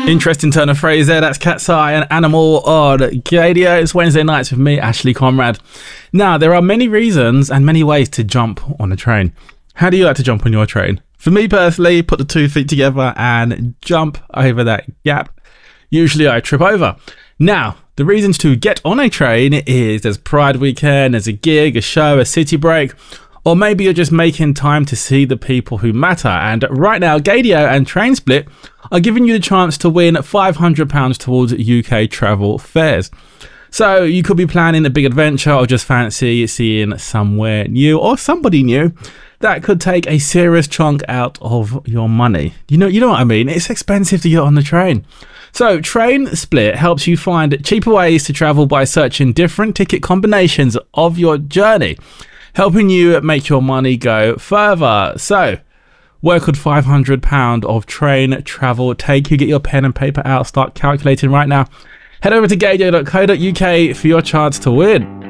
Interesting turn of phrase there. That's Cat's Eye and Animal on Gaydio. It's Wednesday nights with me, Ashley Conrad. Now, there are many reasons and many ways to jump on a train. How do you like to jump on your train? For me personally, put the 2 feet together and jump over that gap. Usually I trip over. Now, the reasons to get on a train is there's Pride weekend, there's a gig, a show, a city break, or maybe you're just making time to see the people who matter. And right now, Gaydio and TrainSplit are giving you the chance to win £500 towards UK travel fares. So you could be planning a big adventure or just fancy seeing somewhere new or somebody new that could take a serious chunk out of your money. You know what I mean? It's expensive to get on the train. So TrainSplit helps you find cheaper ways to travel by searching different ticket combinations of your journey, helping you make your money go further. So, where could £500 of train travel take you? Get your pen and paper out, start calculating right now. Head over to gaydio.co.uk for your chance to win.